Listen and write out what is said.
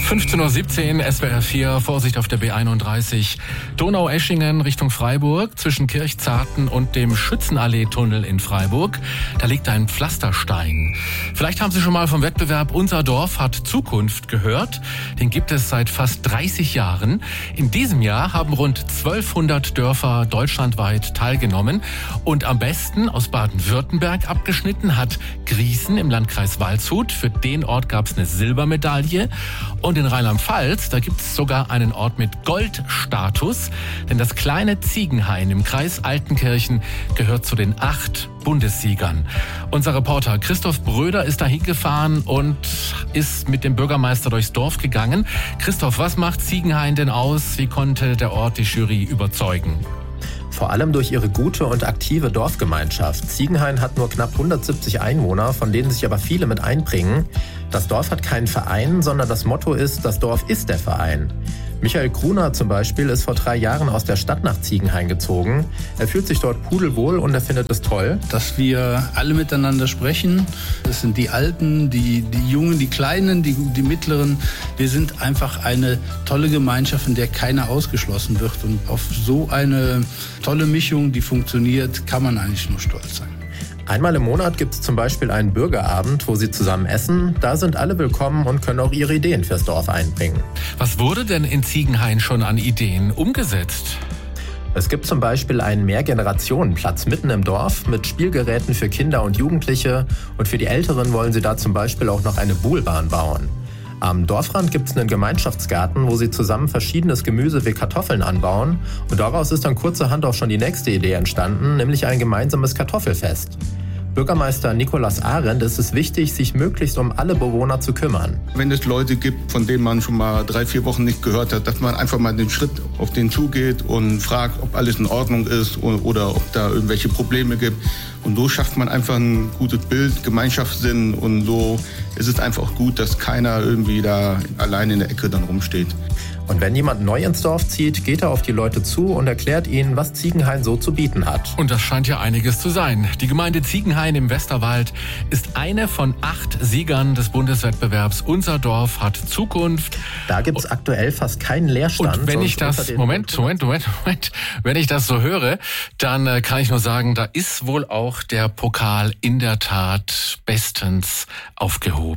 15:17 Uhr, SWR 4, Vorsicht auf der B31, Donaueschingen Richtung Freiburg, zwischen Kirchzarten und dem Schützenallee-Tunnel in Freiburg. Da liegt ein Pflasterstein. Vielleicht haben Sie schon mal vom Wettbewerb Unser Dorf hat Zukunft gehört. Den gibt es seit fast 30 Jahren. In diesem Jahr haben rund 1200 Dörfer deutschlandweit teilgenommen. Und am besten aus Baden-Württemberg abgeschnitten hat Griesen im Landkreis Waldshut. Für den Ort gab es eine Silbermedaille. Und in Rheinland-Pfalz, da gibt es sogar einen Ort mit Goldstatus. Denn das kleine Ziegenhain im Kreis Altenkirchen gehört zu den 8 Bundessiegern. Unser Reporter Christoph Bröder ist dahin gefahren und ist mit dem Bürgermeister durchs Dorf gegangen. Christoph, was macht Ziegenhain denn aus? Wie konnte der Ort die Jury überzeugen? Vor allem durch ihre gute und aktive Dorfgemeinschaft. Ziegenhain hat nur knapp 170 Einwohner, von denen sich aber viele mit einbringen. Das Dorf hat keinen Verein, sondern das Motto ist, das Dorf ist der Verein. Michael Kruner zum Beispiel ist vor 3 Jahren aus der Stadt nach Ziegenhain gezogen. Er fühlt sich dort pudelwohl und er findet es toll, dass wir alle miteinander sprechen. Das sind die Alten, die Jungen, die Kleinen, die Mittleren. Wir sind einfach eine tolle Gemeinschaft, in der keiner ausgeschlossen wird. Und auf so eine tolle Mischung, die funktioniert, kann man eigentlich nur stolz sein. Einmal im Monat gibt es zum Beispiel einen Bürgerabend, wo sie zusammen essen. Da sind alle willkommen und können auch ihre Ideen fürs Dorf einbringen. Was wurde denn in Ziegenhain schon an Ideen umgesetzt? Es gibt zum Beispiel einen Mehrgenerationenplatz mitten im Dorf mit Spielgeräten für Kinder und Jugendliche. Und für die Älteren wollen sie da zum Beispiel auch noch eine Buhlbahn bauen. Am Dorfrand gibt es einen Gemeinschaftsgarten, wo sie zusammen verschiedenes Gemüse wie Kartoffeln anbauen. Und daraus ist dann kurzerhand auch schon die nächste Idee entstanden, nämlich ein gemeinsames Kartoffelfest. Bürgermeister Nikolaus Arendt ist es wichtig, sich möglichst um alle Bewohner zu kümmern. Wenn es Leute gibt, von denen man schon mal 3-4 Wochen nicht gehört hat, dass man einfach mal den Schritt auf den zugeht und fragt, ob alles in Ordnung ist oder ob da irgendwelche Probleme gibt. Und so schafft man einfach ein gutes Bild, Gemeinschaftssinn, und so ist es einfach auch gut, dass keiner irgendwie da allein in der Ecke dann rumsteht. Und wenn jemand neu ins Dorf zieht, geht er auf die Leute zu und erklärt ihnen, was Ziegenhain so zu bieten hat. Und das scheint ja einiges zu sein. Die Gemeinde Ziegenhain im Westerwald ist eine von 8 Siegern des Bundeswettbewerbs Unser Dorf hat Zukunft. Da gibt es aktuell fast keinen Leerstand. Und wenn ich das, Moment, wenn ich das so höre, dann kann ich nur sagen, da ist wohl auch der Pokal in der Tat bestens aufgehoben.